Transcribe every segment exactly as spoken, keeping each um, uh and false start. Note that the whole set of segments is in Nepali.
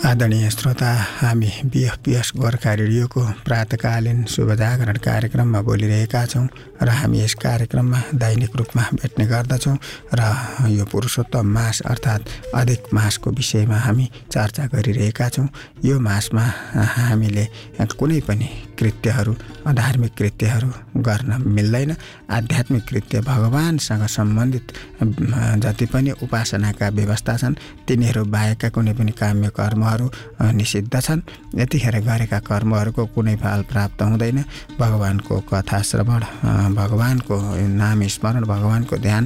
आदरणीय श्रोता, हामी बिएफपिएस गोर्खा रेडियोको प्रातकालीन शुभ जागरण कार्यक्रममा बोलिरहेका छौँ र हामी यस कार्यक्रममा दैनिक रूपमा भेट्ने गर्दछौँ र यो पुरुषोत्तम मास अर्थात् अधिक मासको विषयमा हामी चर्चा गरिरहेका छौँ। यो मासमा हामीले कुनै पनि कृत्यहरू, धार्मिक कृत्यहरू गर्न मिल्दैन। आध्यात्मिक कृत्य, भगवानसँग सम्बन्धित जति पनि उपासनाका व्यवस्था छन् तिनीहरू बाहेकका कुनै पनि काम्य कर्महरू निषिद्ध छन्। यतिखेर गरेका कर्महरूको कुनै फल प्राप्त हुँदैन। भगवानको कथा श्रवण, भगवानको नाम स्मरण, भगवानको ध्यान,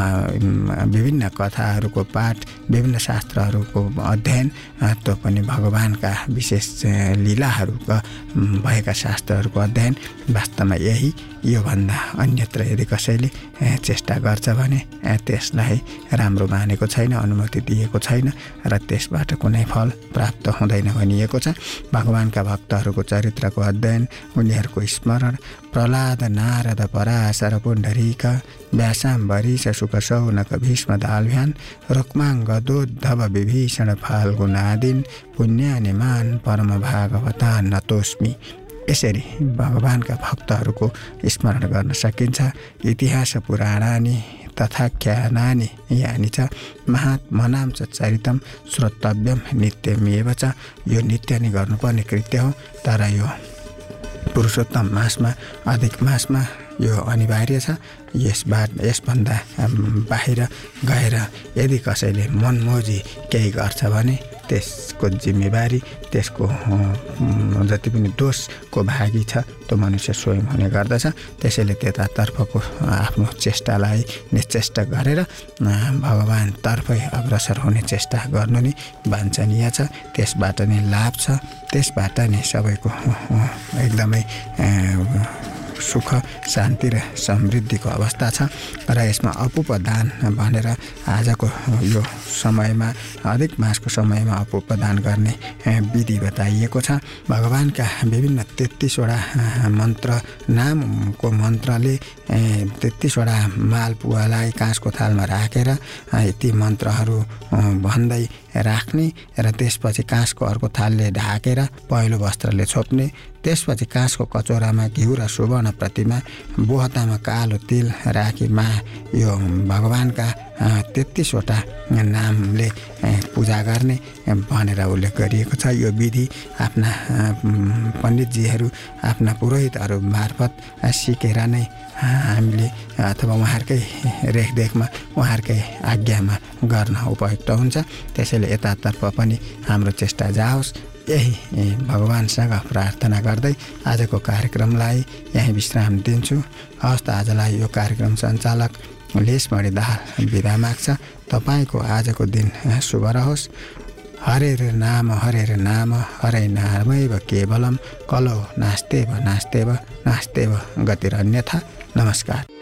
विभिन्न कथाहरूको पाठ, विभिन्न शास्त्रहरूको अध्ययन, त्यो पनि भगवानका विशेष लीलाहरूका भएका शास्त्रहरूको अध्ययन, वास्तवमा यही योभन्दा अन्यत्र यदि कसैले चेष्टा गर्छ भने त्यसलाई राम्रो मानेको छैन, अनुमति दिएको छैन र त्यसबाट कुनै फल प्राप्त हुँदैन भनिएको छ। भगवानका भक्तहरूको चरित्रको अध्ययन, उनीहरूको स्मरण, प्रहलाद, नारद, पराशर, पुण्डरीक, व्यासाम्बरीश, शुकशौनक, भीष्म, दाल्भ्यान, रुक्माङ्ग, गदोद्धव, विभीषण, फाल्गुनादिन, पुण्यानिमान, परम भागवता नतोस्मि। यसरी भगवानका भक्तहरूको स्मरण गर्न सकिन्छ। इतिहास पुराणानि तथाख्यानानि यानि च महात्मनां च चरितं श्रोतव्यं नित्यमेव च। यो नित्य नै गर्नुपर्ने कृत्य हो, तर यो पुरुषोत्तम मासमा, अधिक मासमा यो अनिवार्य छ। यसबाट यसभन्दा बाहिर गएर यदि कसैले मनमोजी केही गर्छ भने त्यसको जिम्मेवारी, त्यसको जति पनि दोषको भागी छ त्यो मनुष्य स्वयं हुने गर्दछ। त्यसैले त्यतातर्फको आफ्नो चेष्टालाई निश्चेष्ट गरेर भगवानतर्फै अग्रसर हुने चेष्टा गर्नु नै वाञ्छनीय छ। त्यसबाट नै लाभ छ, त्यसबाट नै सबैको एकदमै सुख, शान्ति र समृद्धिको अवस्था छ। र यसमा अपुपदान भनेर आजको यो समयमा, अधिक मासको समयमा अपुपदान गर्ने विधि बताइएको छ। भगवानका विभिन्न तेत्तिसवटा मन्त्र, नामको मन्त्रले तेत्तिसवटा मालपुवालाई काँसको थालमा राखेर ती मन्त्रहरू भन्दै राख्ने र त्यसपछि काँसको अर्को थालले ढाकेर पहिलो वस्त्रले छोप्ने, त्यसपछि काँसको कचौरामा घिउ र सुवर्ण प्रतिमा, बोहतामा कालो तिल राखी मा यो भगवानका तेत्तिसवटा नामले पूजा गर्ने भनेर उल्लेख गरिएको छ। यो विधि आफ्ना पण्डितजीहरू, आफ्ना पुरोहितहरू मार्फत सिकेर नै हामीले अथवा उहाँहरूकै रेखदेखमा, उहाँहरूकै आज्ञामा गर्न उपयुक्त हुन्छ। त्यसैले यतातर्फ पनि हाम्रो चेष्टा जाओस्, यही भगवानसँग प्रार्थना गर्दै आजको कार्यक्रमलाई यहीँ विश्राम दिन्छु। हवस् त, आजलाई यो कार्यक्रम सञ्चालक लेशमणि दाहाल बिदा माग्छ। तपाईँको आजको दिन शुभ रहोस्। हरेर नाम हरेर नाम हरै नामैव केवलम कलो नास्तेव नास्तेव नास्तेव गतिरन्यथा। नमस्कार।